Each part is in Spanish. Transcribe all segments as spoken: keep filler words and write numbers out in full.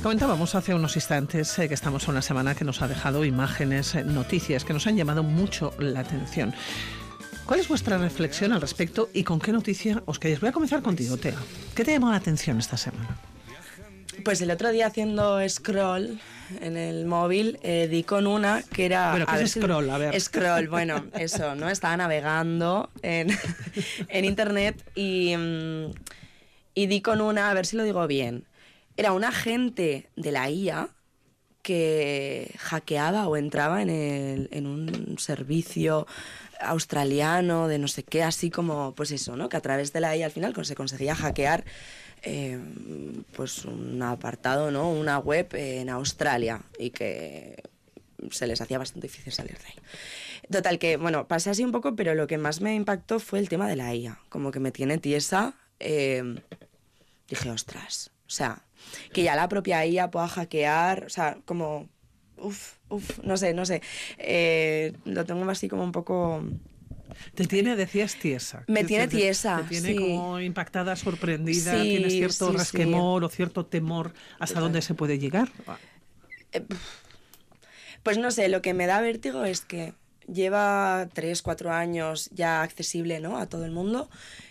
Comentábamos hace unos instantes eh, que estamos en una semana que nos ha dejado imágenes, eh, noticias que nos han llamado mucho la atención. ¿Cuál es vuestra reflexión al respecto y con qué noticia os quedáis? Voy a comenzar contigo, Tea. ¿Qué te llamó la atención esta semana? Pues el otro día haciendo scroll en el móvil eh, di con una que era... ¿Pero qué es scroll? A ver. Scroll, bueno, eso, ¿no? Estaba navegando en, en internet y, y di con una, a ver si lo digo bien. Era un agente de la I A que hackeaba o entraba en, el, en un servicio australiano de no sé qué, así como, pues eso, ¿no? Que a través de la I A al final se conseguía hackear eh, pues un apartado, ¿no? Una web en Australia y que se les hacía bastante difícil salir de ahí. Total que, bueno, pasé así un poco, pero lo que más me impactó fue el tema de la I A. Como que me tiene tiesa. Eh, dije, ostras, o sea, que ya la propia I A pueda hackear, o sea, como, uff, uff, no sé, no sé, eh, lo tengo así como un poco... Te tiene, decías, tiesa. Me tiene te, tiesa, Te tiene sí. como impactada, sorprendida, Sí, tienes cierto sí, resquemor sí. o cierto temor hasta Total. dónde se puede llegar. Eh, pues no sé, lo que me da vértigo es que lleva tres, cuatro años ya accesible, ¿no?, a todo el mundo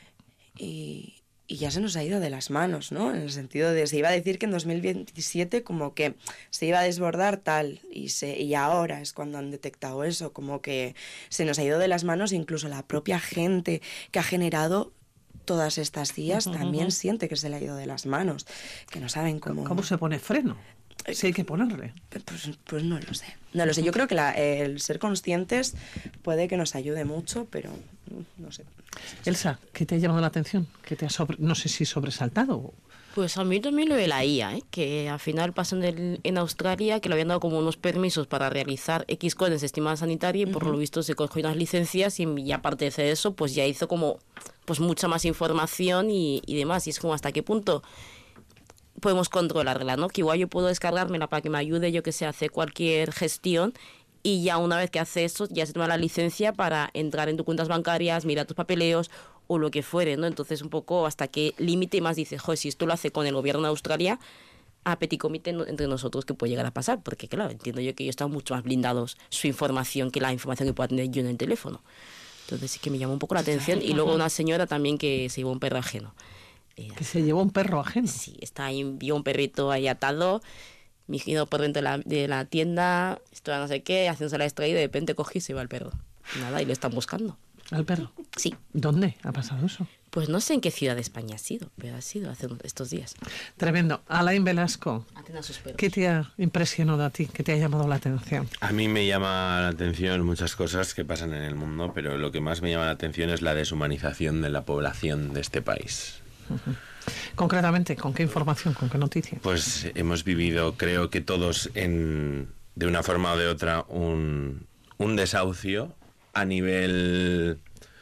y... Y ya se nos ha ido de las manos, ¿no? En el sentido de, se iba a decir que en dos mil veintisiete como que se iba a desbordar tal, y, se, y ahora es cuando han detectado eso, como que se nos ha ido de las manos, incluso la propia gente que ha generado todas estas I As uh-huh. también siente que se le ha ido de las manos, que no saben cómo... ¿Cómo se pone freno? Sí, hay que ponerle. Pues, pues no lo sé. No lo sé. Yo creo que la, el ser conscientes puede que nos ayude mucho, pero no sé. Elsa, ¿qué te ha llamado la atención? ¿Qué te ha sobre, no sé si sobresaltado? Pues a mí también lo de la I A, ¿eh? Que al final pasó en, el, en Australia, que le habían dado como unos permisos para realizar X cosas de estimada sanitaria y uh-huh. por lo visto se cogió unas licencias y, y aparte de eso, pues ya hizo como pues mucha más información y, y demás. Y es como hasta qué punto podemos controlarla, ¿no? Que igual yo puedo descargármela para que me ayude, yo que sé, a hacer cualquier gestión y ya una vez que hace eso, ya se toma la licencia para entrar en tus cuentas bancarias, mirar tus papeleos o lo que fuere, ¿no? Entonces un poco hasta qué límite más dices, joder, si esto lo hace con el gobierno de Australia, a petit comité entre nosotros, ¿qué puede llegar a pasar? Porque claro, entiendo yo que ellos están mucho más blindados su información que la información que pueda tener yo en el teléfono. Entonces sí que me llamó un poco la atención. Y luego una señora también que se llevó un perro ajeno. Que se llevó un perro ajeno. Sí, está ahí, vio un perrito ahí atado, me giró por dentro de la, de la tienda, esto no sé qué, haciéndose la extraída y de repente cogí y se va el perro. Nada, y lo están buscando. ¿Al perro? Sí. ¿Dónde ha pasado eso? Pues no sé en qué ciudad de España ha sido, pero ha sido hace estos días. Tremendo. Alain Velasco, ¿qué te ha impresionado a ti? ¿Qué te ha llamado la atención? A mí me llama la atención muchas cosas que pasan en el mundo, pero lo que más me llama la atención es la deshumanización de la población de este país. Uh-huh. Concretamente, ¿con qué información, con qué noticia? Pues hemos vivido, creo que todos, en, de una forma o de otra, un, un desahucio a nivel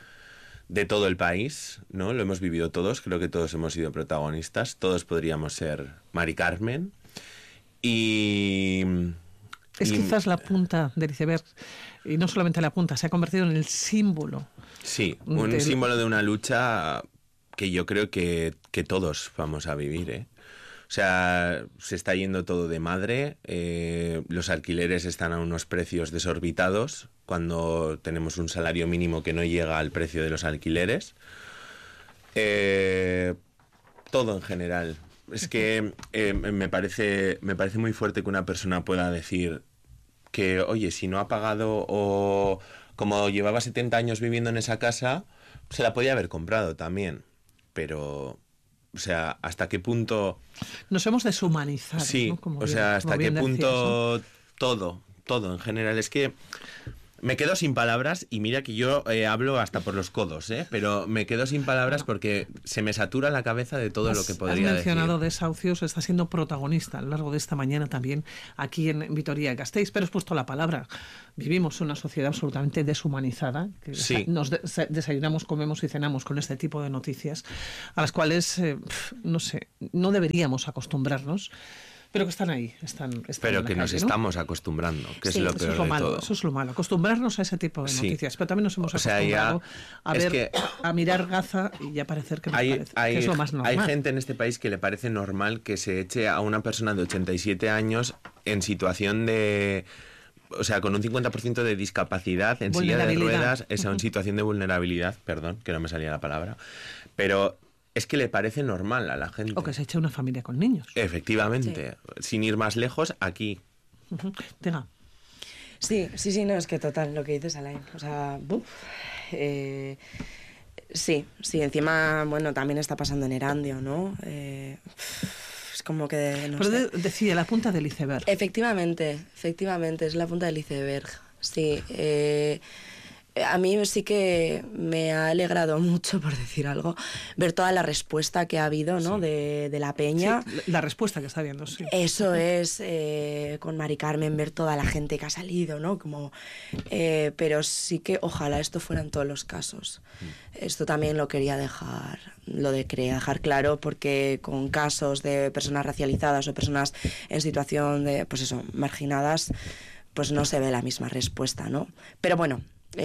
de todo el país, ¿no? Lo hemos vivido todos, creo que todos hemos sido protagonistas, todos podríamos ser Mari Carmen. Y... Es y, quizás la punta del iceberg, y no solamente la punta, se ha convertido en el símbolo. Sí, un del... símbolo de una lucha que yo creo que, que todos vamos a vivir, ¿eh? O sea, se está yendo todo de madre, eh, los alquileres están a unos precios desorbitados, cuando tenemos un salario mínimo que no llega al precio de los alquileres. Eh, todo en general. Es que eh, me parece, me parece muy fuerte que una persona pueda decir que, oye, si no ha pagado o como llevaba setenta años viviendo en esa casa, se la podía haber comprado también. Pero, o sea, ¿hasta qué punto...? Nos hemos deshumanizado, sí, ¿no? Como o bien, sea, ¿hasta qué punto decías, ¿no? todo, todo en general? Es que me quedo sin palabras y mira que yo eh, hablo hasta por los codos, ¿eh? Pero me quedo sin palabras porque se me satura la cabeza de todo has, lo que podría has mencionado decir. desahucios, está siendo protagonista a lo largo de esta mañana también aquí en Vitoria-Gasteiz, pero has puesto la palabra. Vivimos una sociedad absolutamente deshumanizada, que sí. nos de, desayunamos, comemos y cenamos con este tipo de noticias, a las cuales, eh, no sé, no deberíamos acostumbrarnos. Pero que están ahí, están, están Pero en la que nos calle, ¿no? estamos acostumbrando, que Sí, es lo Eso peor es lo de malo, todo. eso es lo malo, acostumbrarnos a ese tipo de Sí. noticias, pero también nos hemos O sea, ya- acostumbrado a es ver, que- a mirar Gaza y ya parecer que nos Hay, parece, hay, que es lo más normal. hay gente en este país que le parece normal que se eche a una persona de ochenta y siete años en situación de... O sea, con un cincuenta por ciento de discapacidad, en silla de Vulnerabilidad. ruedas, esa en situación de vulnerabilidad, perdón, que no me salía la palabra, pero es que le parece normal a la gente. O que se eche una familia con niños. Efectivamente, sin ir más lejos, aquí. Ujú. Tenga. Sí, sí, sí, no, es que total, lo que dices, Alain. O sea, buf, eh, sí, sí, encima, bueno, también está pasando en Erandio, ¿no? Eh, es como que, no Pero sé. de- decía, la punta del iceberg. Efectivamente, efectivamente, es la punta del iceberg. Sí, eh, a mí sí que me ha alegrado mucho, por decir algo, ver toda la respuesta que ha habido, ¿no? De, de la Sí, peña. la- la respuesta que está viendo, sí. Eso es, eh, con Mari Carmen, ver toda la gente que ha salido, ¿no? Como, eh, pero sí que ojalá esto fuera en todos los casos. Esto también lo quería dejar, lo de quería dejar claro, porque con casos de personas racializadas o personas en situación de, pues eso, marginadas, pues no se ve la misma respuesta, ¿no? Pero bueno,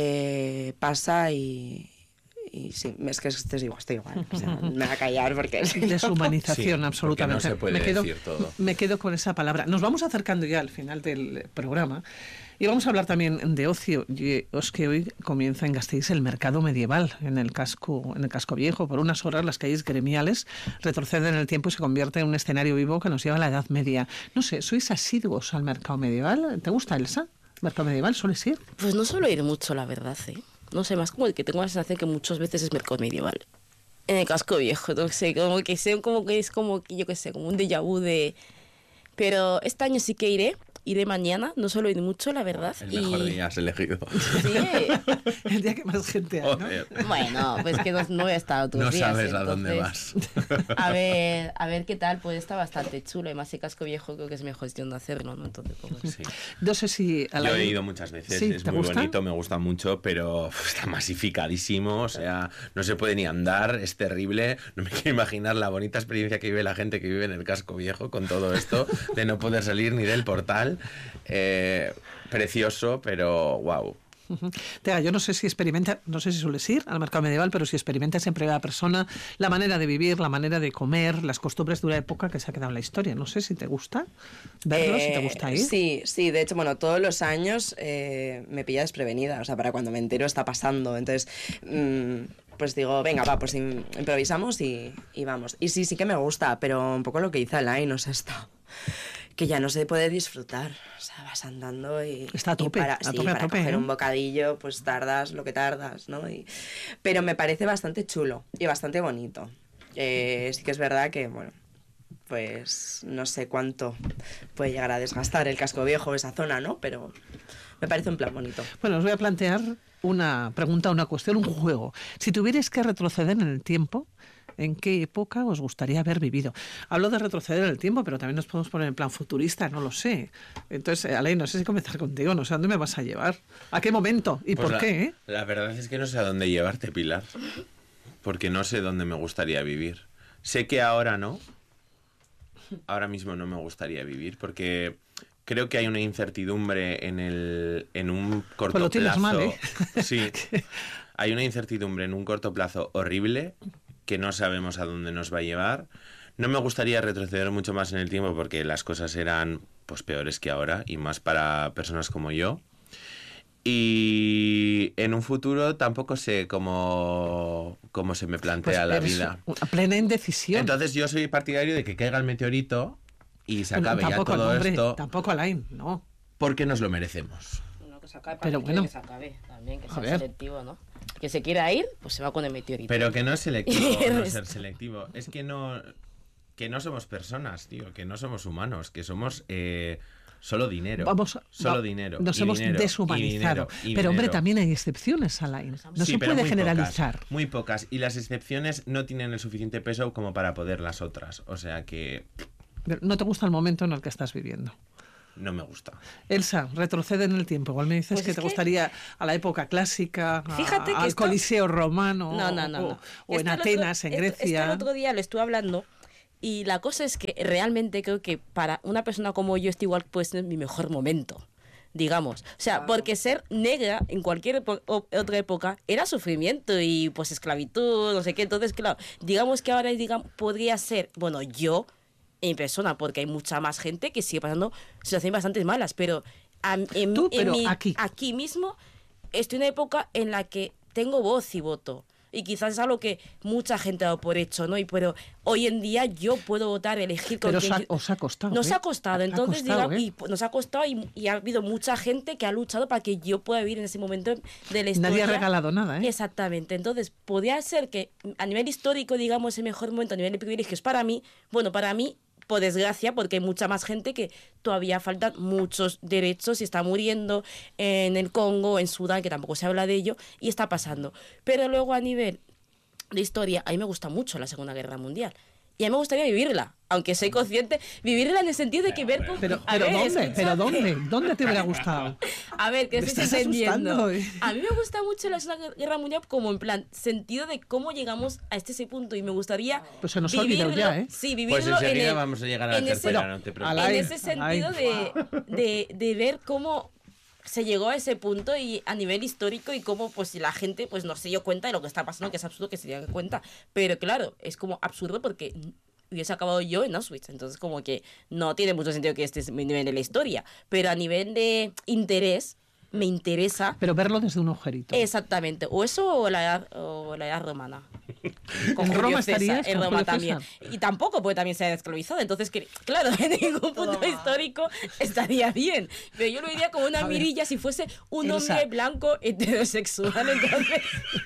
eh, pasa y... Y sí, es que estoy igual, estoy igual. O sea, me voy a callar porque... si no- Deshumanización, Sí, absolutamente. porque no se puede me quedo, decir todo. Me quedo con esa palabra. Nos vamos acercando ya al final del programa y vamos a hablar también de ocio. Y es que hoy comienza en Gasteiz el mercado medieval en el casco, en el casco viejo. Por unas horas las calles gremiales retroceden en el tiempo y se convierte en un escenario vivo que nos lleva a la Edad Media. No sé, ¿sois asiduos al mercado medieval? ¿Te gusta, Elsa? ¿Mercado medieval sueles ir? Pues no suelo ir mucho, la verdad, ¿eh? No sé, más como el que tengo la sensación que muchas veces es mercado medieval. En el casco viejo, no sé, como que sé, como que es como, que yo qué sé, como un déjà vu de... Pero este año sí que iré, iré mañana, no suelo ir mucho, la verdad. El mejor y... día has elegido. Sí, El día que más gente hay, ¿no? Joder. bueno, pues que no, no voy a estar otros No días. sabes a dónde vas. entonces, A ver, a ver qué tal, pues está bastante chulo. Y más el casco viejo creo que es mejor de hacerlo, ¿no? Entonces, pues, bueno. Sí. No sé si... a la- Yo he ido muchas veces, Sí, es ¿te muy gusta? bonito, me gusta mucho, pero uf, está masificadísimo, o sea, no se puede ni andar, es terrible. No me quiero imaginar la bonita experiencia que vive la gente que vive en el casco viejo con todo esto, de no poder salir ni del portal. Eh, precioso, pero wow. Ujú. Tega, yo no sé si experimenta, no sé si sueles ir al mercado medieval, pero si experimentas en primera persona la manera de vivir, la manera de comer, las costumbres de una época que se ha quedado en la historia. No sé si te gusta verlo, si te Eh, gusta ir. Sí, sí, de hecho, bueno, todos los años eh, me pilla desprevenida, o sea, para cuando me entero está pasando, entonces, mm, pues digo, venga, va, pues im- improvisamos y, y vamos. Y sí, sí que me gusta, pero un poco lo que dice Alain, o sea, está... que ya no se puede disfrutar, o sea, vas andando y... Está a y tope, para, a sí, tope, a para tope, coger ¿eh? un bocadillo, pues tardas lo que tardas, ¿no? Y, pero me parece bastante chulo y bastante bonito. Eh, sí que es verdad que, bueno, pues no sé cuánto puede llegar a desgastar el casco viejo esa zona, ¿no? Pero me parece un plan bonito. Bueno, os voy a plantear una pregunta, una cuestión, un juego. Si tuvierais que retroceder en el tiempo, ¿en qué época os gustaría haber vivido? Hablo de retroceder en el tiempo, pero también nos podemos poner en plan futurista, no lo sé. Entonces, eh, Alain, no sé si comenzar contigo, no sé a dónde me vas a llevar. ¿A qué momento? ¿Y Pues por la, qué? eh? La verdad es que no sé a dónde llevarte, Pilar, porque no sé dónde me gustaría vivir. Sé que ahora no, ahora mismo no me gustaría vivir, porque creo que hay una incertidumbre en el en un corto Pues lo tienes plazo. mal, ¿eh? Sí, hay una incertidumbre en un corto plazo horrible que no sabemos a dónde nos va a llevar. No me gustaría retroceder mucho más en el tiempo porque las cosas eran pues peores que ahora y más para personas como yo. Y en un futuro tampoco sé cómo, cómo se me plantea Pues la eres vida. una plena indecisión. Entonces yo soy partidario de que caiga el meteorito y se Bueno, acabe ya tampoco, todo hombre, esto Tampoco, Alain, no. porque nos lo merecemos. Bueno, que se acabe, Pero para que bueno. que se acabe también, que A sea ver. selectivo, ¿no? Que se quiera ir, pues se va con el meteorito. Pero que no es selectivo, no ser selectivo. Es que no, que no somos personas, tío, que no somos humanos, que somos eh, solo dinero. Vamos, solo va- dinero. Nos y hemos dinero, deshumanizado. y dinero, y pero hombre, dinero. también hay excepciones, Alain. No Sí, se pero puede muy generalizar. Pocas, muy pocas. Y las excepciones no tienen el suficiente peso como para poder las otras. O sea que Pero no te gusta el momento en el que estás viviendo. no me gusta. Elsa, retrocede en el tiempo. Igual me dices Pues que es te que- gustaría a la época clásica, a- Fíjate que al esto- Coliseo romano, No, no, no. o, no. o en Esto el Atenas, otro- en esto- Grecia. Esto el otro día lo estuve hablando, Y la cosa es que realmente creo que para una persona como yo este igual puede ser mi mejor momento, digamos. O sea, porque ser negra en cualquier epo- o- otra época era sufrimiento y pues esclavitud, no sé qué. Entonces, claro, digamos que ahora digamos, podría ser, bueno, yo en persona, porque hay mucha más gente que sigue pasando situaciones bastante malas, pero, a- en, Tú, en pero mi- aquí. aquí mismo estoy en una época en la que tengo voz y voto. Y quizás es algo que mucha gente ha dado por hecho, ¿no? Y pero hoy en día yo puedo votar, elegir con Pero os quién ha, qui- os ha costado. Nos ¿eh? ha costado, Ha entonces costado, digamos, ¿eh? y pues, nos ha costado y, y ha habido mucha gente que ha luchado para que yo pueda vivir en ese momento de la historia. Nadie ha regalado nada, ¿eh? Exactamente, entonces podría ser que a nivel histórico, digamos, el mejor momento a nivel de privilegios para mí, bueno, para mí, por desgracia, porque hay mucha más gente que todavía faltan muchos derechos y está muriendo en el Congo, en Sudán, que tampoco se habla de ello, y está pasando. Pero luego a nivel de historia, a mí me gusta mucho la Segunda Guerra Mundial. Y a mí me gustaría vivirla, aunque soy consciente, vivirla en el sentido de que ver cómo... Pero, a pero ver, ¿dónde? escucha. ¿Pero dónde? ¿Dónde te hubiera gustado? A ver, que Me estoy estás entendiendo. asustando, ¿eh? A mí me gusta mucho la Segunda Guerra Mundial como en plan sentido de cómo llegamos a este ese punto y me gustaría Pues se nos ha olvidado vivirlo- ya, ¿eh? Sí, vivirlo Pues enseguida en el- vamos a llegar a la en ese- tercera, Bueno, no te a preocupes. la- en Alain, ese Alain. sentido de, de, de ver cómo se llegó a ese punto y a nivel histórico y cómo pues la gente pues no se dio cuenta de lo que está pasando, que es absurdo que se diera cuenta, pero claro, es como absurdo porque hubiese acabado yo en Auschwitz, entonces como que no tiene mucho sentido que este es mi nivel de la historia, pero a nivel de interés me interesa Pero verlo desde un agujerito. exactamente, o eso o la edad, o la edad romana. Con ¿En Julio Roma César, estarías en con Roma Julio también. César? Y tampoco, porque también se ha esclavizado. Entonces, que, claro, en ningún punto histórico estaría bien. Pero yo lo diría como una A ver, mirilla si fuese un Elsa. hombre blanco heterosexual. Entonces,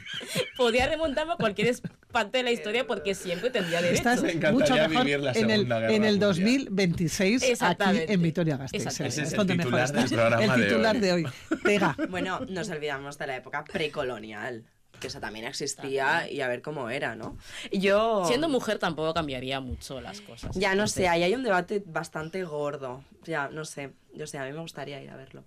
podría remontarme a cualquier es- parte de la historia porque siempre tendría derecho. Estás Me encantaría mucho mejor vivir la en el, Segunda Guerra en el Mundial. dos mil veintiséis aquí Exactamente. en Vitoria-Gasteiz. Exactamente. Ese es el donde mejor titular del estás. programa El de titular hoy. de hoy. Pega. Bueno, nos olvidamos de la época precolonial, que esa también existía y a ver cómo era, ¿no? Yo... Siendo mujer tampoco cambiaría mucho las cosas. Ya no Entonces, sé, ahí hay un debate bastante gordo. Ya, no sé. Yo sé, a mí me gustaría ir a verlo.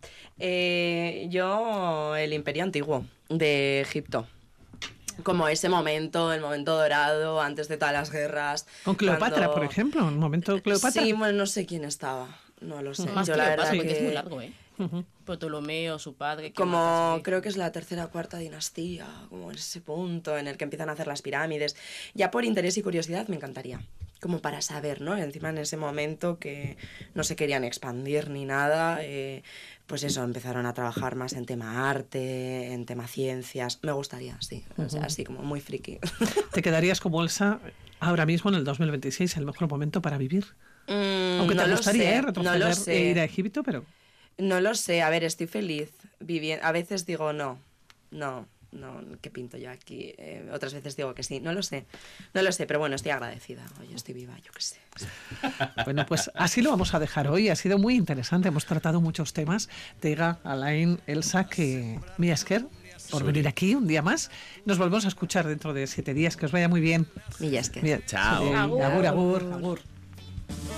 Eh, yo, el Imperio Antiguo de Egipto. Como ese momento, el momento dorado, antes de todas las guerras. Con Cleopatra, cuando- por ejemplo. En un momento Cleopatra. Sí, bueno, no sé quién estaba. No lo sé. Más yo que la Cleopatra, verdad porque que... es muy largo, ¿eh? Ujú. Ptolomeo, su padre... ¿qué Como más? Sí. creo que es la tercera o cuarta dinastía, como en ese punto en el que empiezan a hacer las pirámides. Ya por interés y curiosidad me encantaría, como para saber, ¿no? Encima en ese momento que no se querían expandir ni nada, eh, pues eso, empezaron a trabajar más en tema arte, en tema ciencias. Me gustaría, sí, o sea, así como muy friki. ¿Te quedarías como Elsa ahora mismo en el dos mil veintiséis, el mejor momento para vivir? Mm, Aunque no te lo gustaría sé, ¿eh? no retroceder lo sé. e ir a Egipto, pero... No lo sé, a ver, estoy feliz viviendo. A veces digo no, no, no, ¿qué pinto yo aquí? Eh, otras veces digo que sí, no lo sé, no lo sé, pero bueno, estoy agradecida. Oye, estoy viva, yo qué sé. Bueno, pues así lo vamos a dejar hoy. Ha sido muy interesante. Hemos tratado muchos temas. Tega, Alain, Elsa, que Mia Esker, por venir aquí un día más. Nos volvemos a escuchar dentro de siete días. Que os vaya muy bien. Y ya es que. Bien. Chao. Sí, Agur. agur, agur, agur.